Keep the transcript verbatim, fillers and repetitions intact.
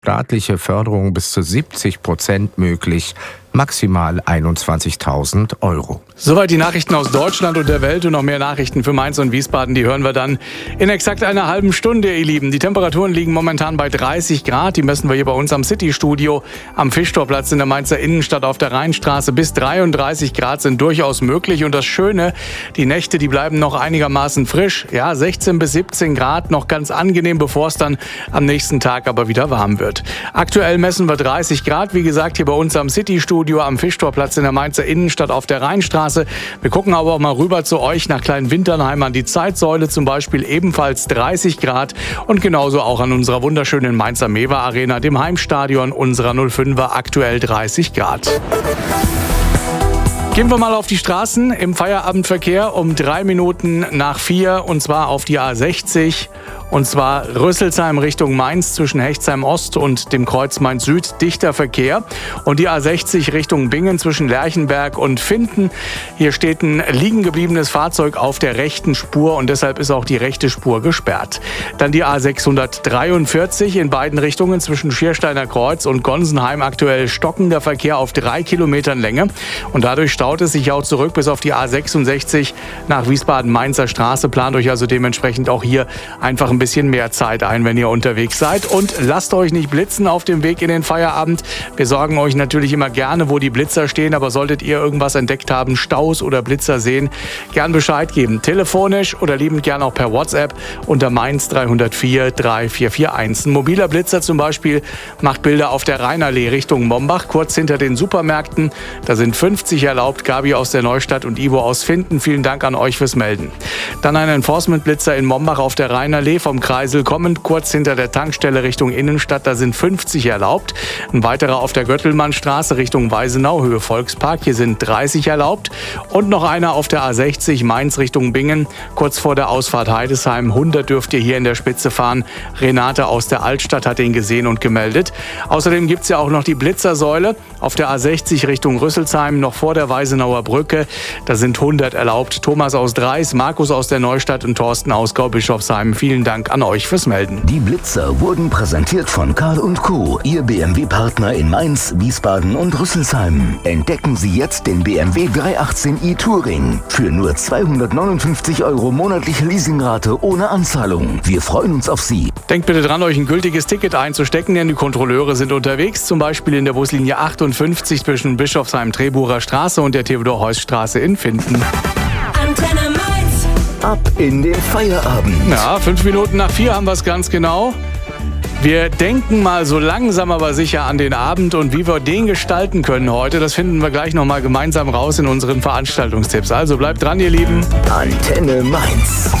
Staatliche Förderung bis zu siebzig Prozent möglich, maximal einundzwanzigtausend Euro. Soweit die Nachrichten aus Deutschland und der Welt und noch mehr Nachrichten für Mainz und Wiesbaden, die hören wir dann in exakt einer halben Stunde, ihr Lieben. Die Temperaturen liegen momentan bei dreißig Grad, die messen wir hier bei uns am City-Studio am Fischtorplatz in der Mainzer Innenstadt auf der Rheinstraße. Bis dreiunddreißig Grad sind durchaus möglich und das Schöne, die Nächte, die bleiben noch einigermaßen frisch. Ja, sechzehn bis siebzehn Grad, noch ganz angenehm, bevor es dann am nächsten Tag aber wieder warm wird. Aktuell messen wir dreißig Grad, wie gesagt, hier bei uns am City-Studio am Fischtorplatz in der Mainzer Innenstadt auf der Rheinstraße. Wir gucken aber auch mal rüber zu euch nach Kleinwinternheim an die Zeitsäule, zum Beispiel ebenfalls dreißig Grad und genauso auch an unserer wunderschönen Mainzer Mewa Arena, dem Heimstadion unserer null fünfer, aktuell dreißig Grad. Gehen wir mal auf die Straßen im Feierabendverkehr um drei Minuten nach vier und zwar auf die A sechzig. Und zwar Rüsselsheim Richtung Mainz zwischen Hechtsheim Ost und dem Kreuz Mainz Süd, dichter Verkehr. Und die A sechzig Richtung Bingen zwischen Lerchenberg und Finden. Hier steht ein liegen gebliebenes Fahrzeug auf der rechten Spur und deshalb ist auch die rechte Spur gesperrt. Dann die A sechshundertdreiundvierzig in beiden Richtungen zwischen Schiersteiner Kreuz und Gonsenheim, aktuell stockender Verkehr auf drei Kilometern Länge. Und dadurch staut es sich auch zurück bis auf die A sechsundsechzig nach Wiesbaden-Mainzer Straße. Plant euch also dementsprechend auch hier einfach ein bisschen mehr Zeit ein, wenn ihr unterwegs seid. Und lasst euch nicht blitzen auf dem Weg in den Feierabend. Wir sorgen euch natürlich immer gerne, wo die Blitzer stehen, aber solltet ihr irgendwas entdeckt haben, Staus oder Blitzer sehen, gern Bescheid geben. Telefonisch oder liebend gern auch per WhatsApp unter Mainz drei null vier drei vier vier eins. Ein mobiler Blitzer zum Beispiel macht Bilder auf der Rheinallee Richtung Mombach, kurz hinter den Supermärkten. Da sind fünfzig erlaubt. Gabi aus der Neustadt und Ivo aus Finden. Vielen Dank an euch fürs Melden. Dann ein Enforcement-Blitzer in Mombach auf der Rheinallee vom Kreisel kommend, kurz hinter der Tankstelle Richtung Innenstadt, da sind fünfzig erlaubt. Ein weiterer auf der Göttelmannstraße Richtung Weisenau, Höhe Volkspark, hier sind dreißig erlaubt. Und noch einer auf der A sechzig Mainz Richtung Bingen, kurz vor der Ausfahrt Heidesheim, hundert dürft ihr hier in der Spitze fahren. Renate aus der Altstadt hat ihn gesehen und gemeldet. Außerdem gibt es ja auch noch die Blitzersäule auf der A sechzig Richtung Rüsselsheim, noch vor der Weisenauer Brücke, da sind hundert erlaubt. Thomas aus Dreis, Markus aus der Neustadt und Thorsten aus Gau-Bischofsheim, vielen Dank an euch fürs Melden. Die Blitzer wurden präsentiert von Karl und Co., Ihr B M W-Partner in Mainz, Wiesbaden und Rüsselsheim. Entdecken Sie jetzt den B M W dreihundertachtzehn i Touring für nur zweihundertneunundfünfzig Euro monatliche Leasingrate ohne Anzahlung. Wir freuen uns auf Sie. Denkt bitte dran, euch ein gültiges Ticket einzustecken, denn die Kontrolleure sind unterwegs, zum Beispiel in der Buslinie achtundfünfzig zwischen Bischofsheim-Treburer Straße und der Theodor-Heuss-Straße in Finden. Antenne Mainz. Ab in den Feierabend. Ja, fünf Minuten nach vier haben wir es ganz genau. Wir denken mal so langsam aber sicher an den Abend und wie wir den gestalten können heute. Das finden wir gleich nochmal gemeinsam raus in unseren Veranstaltungstipps. Also bleibt dran, ihr Lieben. Antenne Mainz.